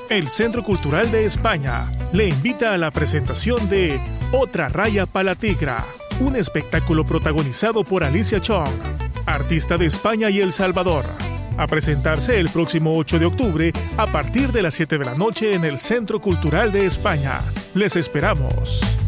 El Centro Cultural de España le invita a la presentación de Otra Raya pa' la Tigra, un espectáculo protagonizado por Alicia Chong, artista de España y El Salvador, a presentarse el próximo 8 de octubre a partir de las 7 de la noche en el Centro Cultural de España. Les esperamos.